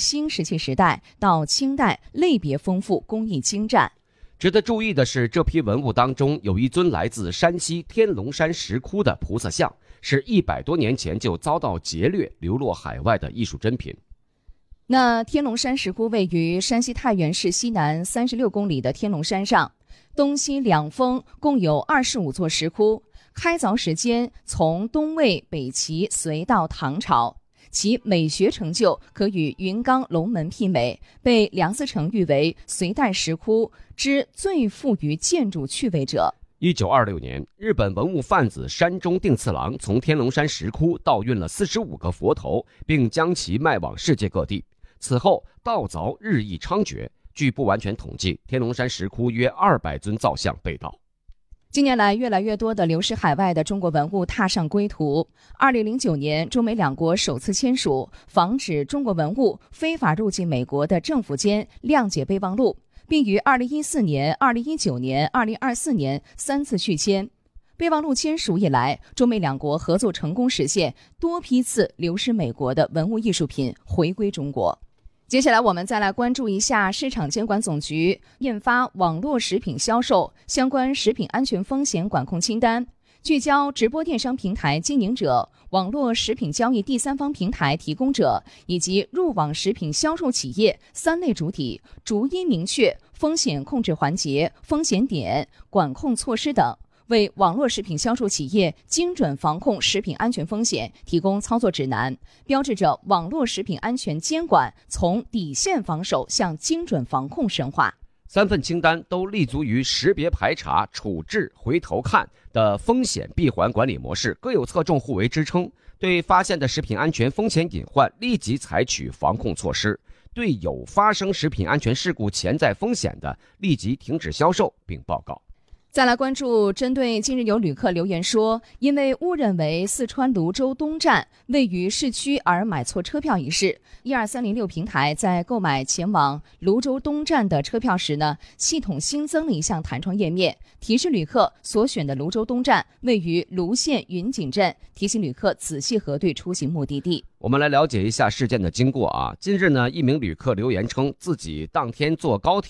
新石器时代到清代，类别丰富，工艺精湛。 值得注意的是，这批文物当中有一尊来自山西天龙山石窟的菩萨像，是100多年前就遭到劫掠流落海外的艺术珍品。 那天龙山石窟位于山西太原市西南36公里的天龙山上，东西两峰共有25座石窟，开凿时间从东魏、北齐、隋到唐朝，其美学成就可与云冈龙门媲美，被梁思成誉为隋代石窟之最富于建筑趣味者。 1926年，日本文物贩子山中定次郎从天龙山石窟盗运了45个佛头，并将其卖往世界各地。此后，盗凿日益猖獗，据不完全统计，天龙山石窟约200尊造像被盗。 近年来，越来越多的流失海外的中国文物踏上归途。2009年，中美两国首次签署防止中国文物非法入境美国的政府间谅解备忘录，并于2014年、2019年、2024年3次续签。备忘录签署以来，中美两国合作成功实现多批次流失美国的文物艺术品回归中国。接下来我们再来关注一下市场监管总局印发网络食品销售相关食品安全风险管控清单，聚焦直播电商平台经营者、网络食品交易第三方平台提供者以及入网食品销售企业3类主体，逐一明确风险控制环节、风险点、管控措施等，为网络食品销售企业精准防控食品安全风险提供操作指南，标志着网络食品安全监管从底线防守向精准防控深化。 3份清单都立足于识别排查、处置、回头看的风险闭环管理模式，各有侧重互为支撑，对发现的食品安全风险隐患立即采取防控措施，对有发生食品安全事故潜在风险的立即停止销售并报告。 再来关注针对近日有旅客留言说，因为误认为四川泸州东站位于市区而买错车票一事，12306平台在购买前往泸州东站的车票时呢，系统新增了一项弹窗页面，提示旅客所选的泸州东站位于泸县云锦镇，提醒旅客仔细核对出行目的地。 我们来了解一下事件的经过啊。近日呢，一名旅客留言称，自己当天坐高铁